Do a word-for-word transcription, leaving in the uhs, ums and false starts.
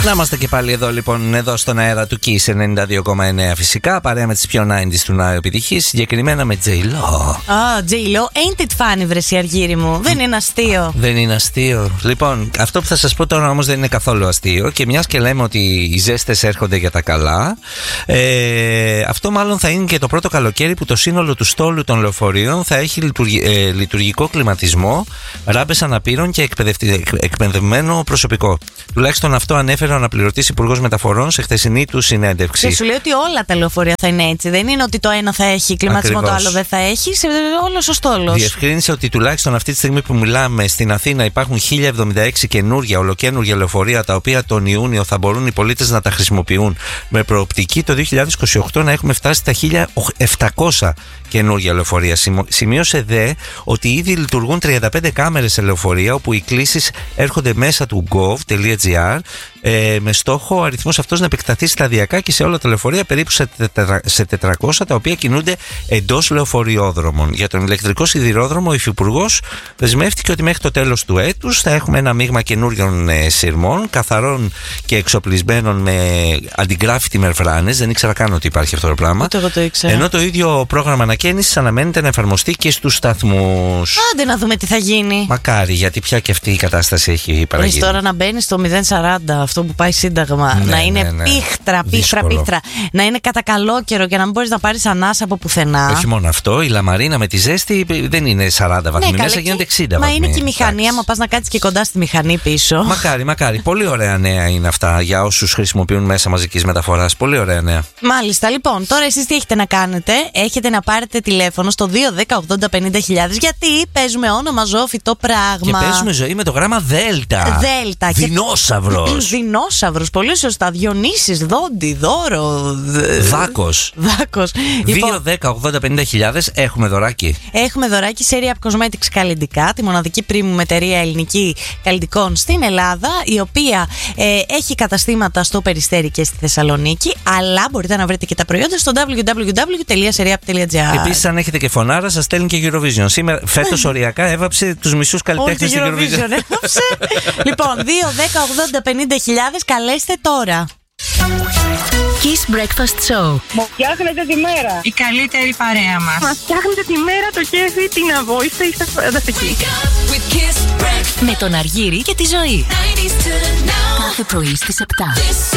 Να είμαστε και πάλι εδώ λοιπόν, εδώ στον αέρα του Kiss ενενήντα δύο κόμμα εννέα φυσικά, παρέα με τις πιο ενενήντα του Νάου επιτυχίες, συγκεκριμένα με J-Lo. Α, J-Lo, ain't it funny, βρεσί Αργύρι μου. Δεν είναι αστείο. Δεν είναι αστείο. Λοιπόν, αυτό που θα σας πω τώρα όμως δεν είναι καθόλου αστείο, και μιας και λέμε ότι οι ζέστες έρχονται για τα καλά, ε, αυτό μάλλον θα είναι και το πρώτο καλοκαίρι που το σύνολο του στόλου των λεωφορείων θα έχει λειτουργι, ε, λειτουργικό κλιματισμό, ράμπες αναπήρων και εκπαιδευμένο προσωπικό. Τουλάχιστον αυτό ανέφερε ο αναπληρωτής Υπουργός Μεταφορών σε χθεσινή του συνέντευξη. Και σου λέει ότι όλα τα λεωφορεία θα είναι έτσι. Δεν είναι ότι το ένα θα έχει κλιματισμό, ακριβώς, το άλλο δεν θα έχει. Σε όλος ο στόλος. Διευκρίνησε ότι τουλάχιστον αυτή τη στιγμή που μιλάμε στην Αθήνα υπάρχουν χίλια εβδομήντα έξι καινούργια, ολοκαίνουργια λεωφορεία, τα οποία τον Ιούνιο θα μπορούν οι πολίτες να τα χρησιμοποιούν. Με προοπτική το δύο χιλιάδες είκοσι οκτώ να έχουμε φτάσει στα χίλια επτακόσια καινούργια λεωφορεία. Σημείωσε δε ότι ήδη λειτουργούν τριάντα πέντε κάμερες σε λεωφορεία, όπου οι κλήσεις έρχονται μέσα του gov.gr, ε, με στόχο ο αριθμός αυτός να επεκταθεί σταδιακά και σε όλα τα λεωφορεία, περίπου σε τετρακόσια, τα οποία κινούνται εντός λεωφοριόδρομων. Για τον ηλεκτρικό σιδηρόδρομο, ο Υφυπουργός δεσμεύτηκε ότι μέχρι το τέλος του έτους θα έχουμε ένα μείγμα καινούριων ε, σειρμών, καθαρών και εξοπλισμένων με αντιγράφητη μεμβράνες. Δεν ήξερα καν ότι υπάρχει αυτό το πράγμα. Ούτε εγώ το ήξερα. Ενώ το ίδιο πρόγραμμα ανακαίνησης αναμένεται να εφαρμοστεί και στους σταθμούς. Άντε να δούμε τι θα γίνει. Μακάρι, γιατί πια και αυτή η κατάσταση έχει παραγίνει. Έχεις τώρα να μπαίνει στο μηδέν σαράντα, αυτό που πάει Σύνταγμα. Ναι, να είναι ναι, ναι. πίχτρα, πίχτρα, πίχτρα. Να είναι κατά καλό καιρό και να μην μπορείς να πάρεις ανάσα από πουθενά. Όχι μόνο αυτό, η λαμαρίνα με τη ζέστη δεν είναι σαράντα βαθμοί, ναι, μέσα γίνονται εξήντα βαθμοί. Μα είναι και η μηχανή, άμα πας να κάτσεις και κοντά στη μηχανή πίσω. Μακάρι, μακάρι. Πολύ ωραία νέα είναι αυτά για όσους χρησιμοποιούν μέσα μαζικής μεταφοράς. Πολύ ωραία νέα. Μάλιστα, λοιπόν, τώρα εσείς τι έχετε να κάνετε? Έχετε να πάρετε τηλέφωνο στο δύο δέκα ογδόντα πενήντα χιλιάδες, γιατί παίζουμε όνομα ζώφιτο πράγμα. Και παίζουμε ζωή με το γράμμα Δέλτα. Δέλτα. Δεινόσαυρος. Δεινόσαυρος, πολύ σωστά. Διονύσης, Δόντι, Δώρο. Δάκος. Δάκος. δύο δέκα ογδόντα πενήντα χιλιάδες έχουμε δωράκι. Έχουμε δωράκι σε Rehab Cosmetics καλλυντικά, τη μοναδική premium εταιρεία ελληνική καλλυντικών στην Ελλάδα, η οποία ε, έχει καταστήματα στο Περιστέρι και στη Θεσσαλονίκη, αλλά μπορείτε να βρείτε και τα προϊόντα στο double-u double-u double-u τελεία serap τελεία gr. Επίσης, αν έχετε και φωνάρα, σας στέλνει και Eurovision. Σήμερα, φέτος οριακά έβαψε τους μισούς καλλιτέχνες του Eurovision. Έβαψε. Λοιπόν, δύο δέκα ογδόντα πενήντα χιλιάδες, καλέστε τώρα. Kiss Breakfast Show. Μου φτιάχνετε τη μέρα. Η καλύτερη παρέα μας. Μας φτιάχνετε τη μέρα, το κέφι, την αβόηστε, είστε φανταστικοί. Με τον Αργύρι και τη Ζωή. Κάθε πρωί στις επτά.